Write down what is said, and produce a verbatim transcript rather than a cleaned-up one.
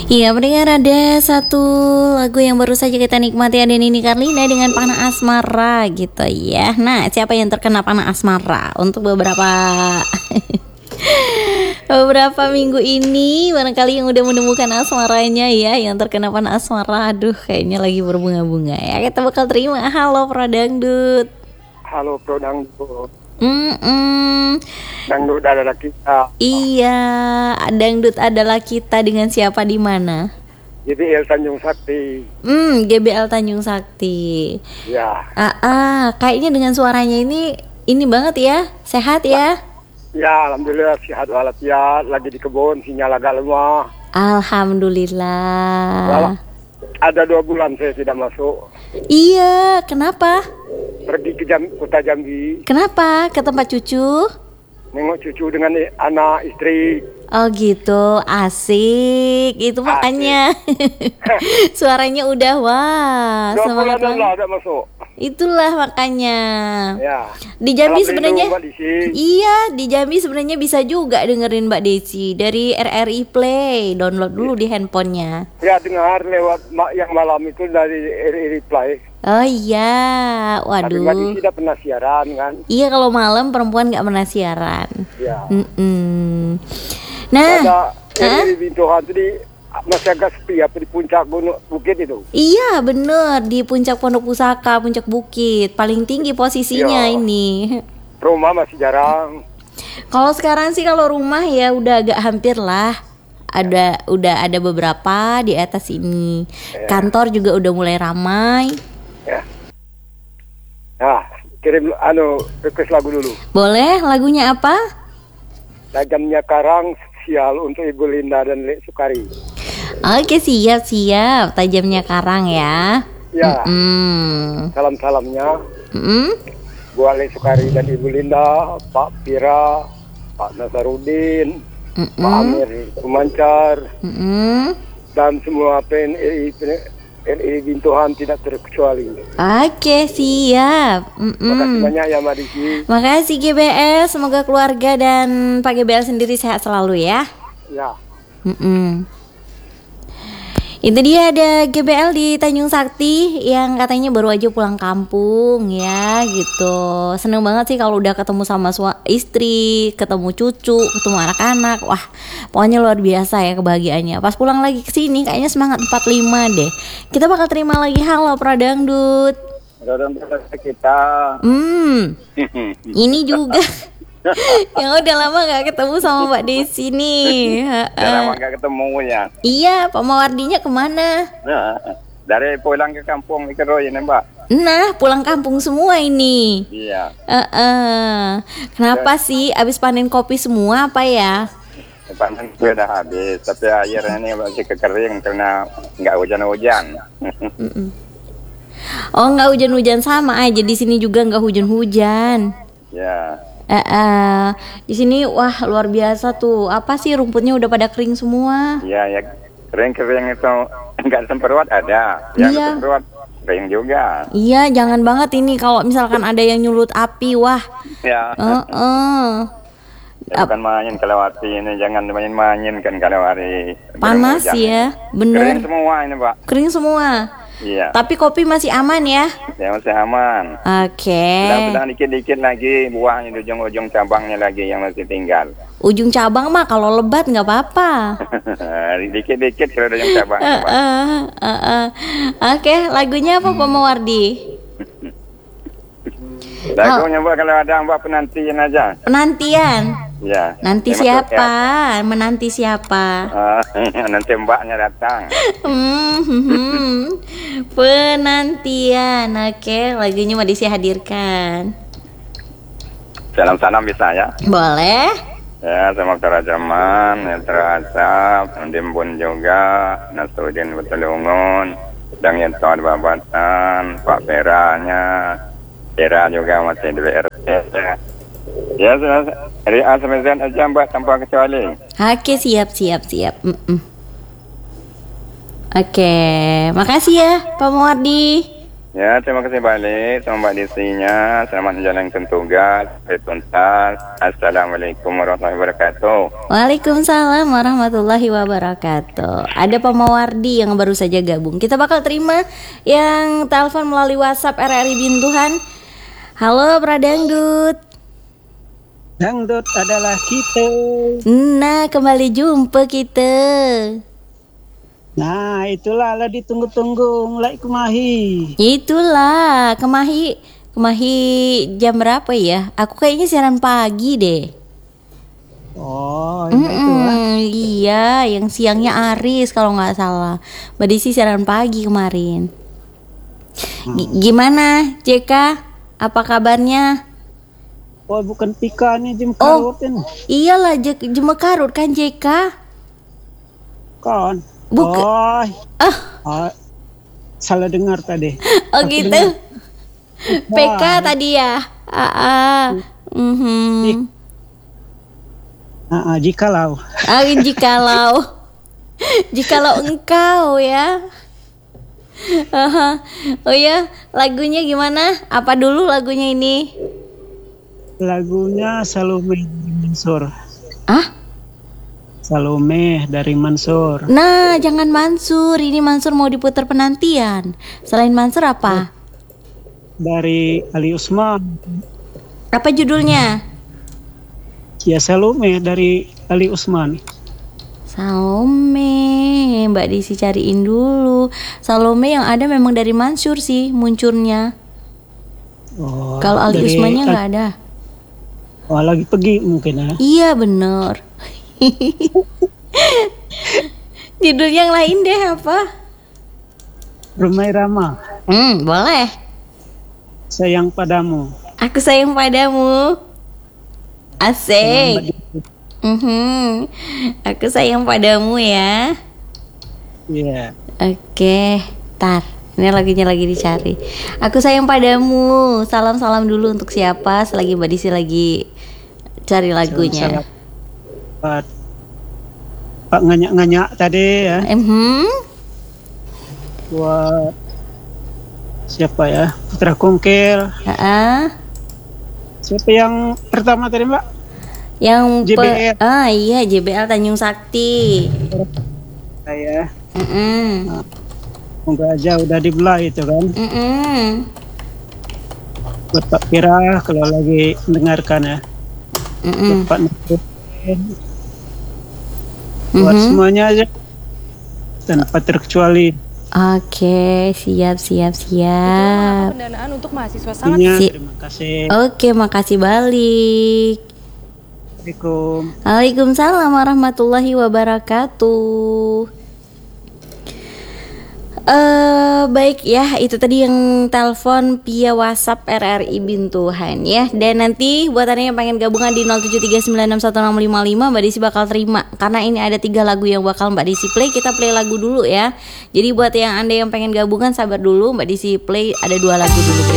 Iya, mendengar ada satu lagu yang baru saja kita nikmati, ada Nini Carlina dengan Panah Asmara gitu ya. Nah, siapa yang terkena panah asmara? Untuk beberapa beberapa minggu ini barangkali yang udah menemukan asmaranya ya, yang terkena panah asmara, aduh kayaknya lagi berbunga-bunga ya. Kita bakal terima. Halo Pro Dangdut. Halo Pro Dangdut. Mm-mm. Dangdut adalah kita. Iya, dangdut adalah kita dengan siapa di mana? G B L Tanjung Sakti. Hmm, G B L Tanjung Sakti. Ya. Ah, ah, kayaknya dengan suaranya ini ini banget ya, sehat ya? Ya, alhamdulillah sehat walafiat. Lagi di kebun, sinyal agak lemah. Alhamdulillah. Walau, ada dua bulan saya tidak masuk. Iya, kenapa? Pergi ke Jam, kota Jambi. Kenapa? Ke tempat cucu? Nengok cucu dengan anak istri. Oh gitu, asik. Itu makanya suaranya udah wah. Dua bulan Semangat banget. lah ada masuk. Itulah makanya. Ya. Di Jambi Salam sebenarnya. rindu, Mbak Desi. Iya, di Jambi sebenarnya bisa juga dengerin Mbak Desi dari R R I Play. Download dulu di handphonenya. Ya, dengar lewat ma- yang malam itu dari R R I Play. Oh iya, Tapi Mbak Desi waduh. tidak pernah siaran kan? Iya, kalau malam perempuan nggak pernah siaran. Ya. Mm-mm. Nah, Ada Hah? R R I Bintohan itu di masih agak sepi apa di puncak gunung bukit itu. iya bener di puncak Pondok Pusaka, puncak bukit, paling tinggi posisinya Iya. ini. Rumah masih jarang. Kalau sekarang sih kalau rumah ya udah agak hampir lah. Ada udah ada beberapa di atas ini. Ya. Kantor juga udah mulai ramai. Ya. Nah, kirim anu request lagu dulu. Boleh, lagunya apa? Tajamnya Karang spesial untuk Ibu Linda dan Lek Sukari. Oke, siap siap. Tajamnya karang ya. Ya. Mm. Salam-salamnya Mm. buat Lek Sukari dan Ibu Linda, Pak Pira, Pak Nasarudin, Pak Mm-mm. Amir Kumancar, Mm-mm. dan semua P N I P N I Bintohan tidak terkecuali. Oke, siap. Terima kasih Mm-mm. banyak ya Mbak Desi. Makasih G B S, semoga keluarga dan Pak G B L sendiri sehat selalu ya. Ya. Mm-mm. Itu dia ada G B L di Tanjung Sakti yang katanya baru aja pulang kampung ya gitu. Seneng banget sih kalau udah ketemu sama sua- istri, ketemu cucu, ketemu anak-anak. Wah, pokoknya luar biasa ya kebahagiaannya. Pas pulang lagi ke sini kayaknya semangat empat puluh lima deh. Kita bakal terima lagi. Halo Pradangdut. Dalam kita. Hmm. Ini juga yang udah lama gak ketemu sama Mbak Desi nih. Udah lama gak ketemu ya. Iya, Pak Mawardinya kemana? Nah, dari pulang ke kampung ke Roy ini Mbak. Nah, pulang kampung semua ini. Iya. Uh-uh. Kenapa sih? Abis panen kopi semua apa ya? Panen gue udah habis, tapi airnya ini masih kekering karena nggak hujan-hujan. Mm-mm. Oh, nggak hujan-hujan sama aja di sini juga nggak hujan-hujan. Ya. Uh-uh. Di sini wah luar biasa tuh. Apa sih rumputnya udah pada kering semua? Iya ya. Kering-kering itu nggak semperwat ada, yang Iya. semperwat kering juga. Iya, jangan banget ini kalau misalkan ada yang nyulut api, wah. Ya. Uh-uh. Ya, bukan main kelewati ini, jangan main-main kan kalau hari Panas hujan ya, ini. bener. Kering semua ini Pak. Kering semua. Iya. Tapi kopi masih aman ya? Ya masih aman. Oke. Sedang dikit-dikit lagi buahnya di ujung-ujung cabangnya lagi yang masih tinggal. Ujung cabang mah kalau lebat nggak apa-apa. Dikit-dikit kalau ujung cabang. Uh, uh, uh, uh. Oke, lagunya apa Pak Mawardi? Lagunya Mbak kalau ada Mbak penantiin aja. Penantian. Ya. Nanti Yang siapa? masuk Menanti siapa? ya. Ah, nanti Mbaknya datang. Hmm, hmm, hmm. Penantian. Oke, lagunya mau Desi hadirkan. Salam-salam bisa ya. Boleh? Ya, sama Karajaman, yang terasap, Dimbun juga, Nasruddin Betulungun, dan yang tahu babatan, Pak Peranya, Pera juga masih di B R T. Ya, dari A sampai Z aja Mbak tanpa kecuali. Oke, siap, siap, siap. Mm-mm. Oke, makasih ya Pak Mawardi. Ya, terima kasih balik sama Mbak Disinya. Selamat menjalankan tugas. Sampai tuntas. Assalamualaikum warahmatullahi wabarakatuh. Waalaikumsalam warahmatullahi wabarakatuh. Ada Pak Mawardi yang baru saja gabung. Kita bakal terima yang telepon melalui WhatsApp R R I Bintuhan. Halo Pradangdut. Dangdut adalah kita. Nah, kembali jumpa kita. Nah, itulah lah ditunggu-tunggu mulai kemahi. Itulah, kemahi kemahi jam berapa ya? Aku kayaknya siaran pagi deh. Oh, ya itulah. Mm-mm, iya, yang siangnya Aris kalau nggak salah. Mbak Desi siaran pagi kemarin. G- gimana, J K? Apa kabarnya? Oh, bukan Pika nih Jim Oh. Karut ini. Iyalah, J- Jemekarut kan J K? Kan. Bukan. Oh, Ah, oh, salah dengar tadi. oh Aku gitu. dengar. P K tadi ya. Ah, ah. Mhm. Ah, ah, jikalau. Ah, jikalau jikalau engkau ya. Aha. Oh ya, lagunya gimana? Apa dulu lagunya ini? Lagunya Salome dari Mansur. Ah? Salome dari Mansur. Nah, jangan Mansur. Ini Mansur mau diputar penantian. Selain Mansur apa? Dari Ali Usman. Apa judulnya? Ya, Salome dari Ali Usman. Salome. Mbak Desi cariin dulu. Salome yang ada memang dari Mansur sih munculnya. Oh, Kalau Ali dari- Usmannya nggak ada. Oh, lagi pergi mungkin ya. Iya bener. Judul yang lain deh apa? Rumai Rama, Hmm, boleh. sayang padamu. Aku sayang padamu. Asik. Mhm. Aku sayang padamu ya. Iya. Oke, tar. Ini lagunya lagi dicari. Aku sayang padamu. Salam-salam dulu untuk siapa? Selagi Mbak Disi lagi cari lagunya. Salam-salam buat Pak nganyak-nganyak tadi ya. Mhm. Buat siapa ya? Putra Kongkel. Ah, Siapa yang pertama tadi Mbak? yang J B pe- L. ah iya J B L Tanjung Sakti. Saya. Mm-mm. Semoga aja udah dibelai itu kan. Mm-mm. Buat Pak Pira kalau lagi mendengarkan ya. Mm-mm. Buat Pak Nurdin. Buat Mhm. semuanya aja. Tanpa terkecuali. Oke, siap siap siap. Pendanaan untuk mahasiswa sangat Intinya, Si- terima kasih. Oke, makasih balik. Assalamualaikum. Waalaikumsalam warahmatullahi wabarakatuh. Eh baik ya, itu tadi yang telepon via WhatsApp R R I Bintuhan ya. Dan nanti buat anda yang pengen gabungan di nol tujuh tiga sembilan enam satu enam lima lima, Mbak Desi bakal terima. Karena ini ada tiga lagu yang bakal Mbak Desi play. Kita play lagu dulu ya. Jadi buat yang anda yang pengen gabungan sabar dulu, Mbak Desi play ada dua lagu dulu.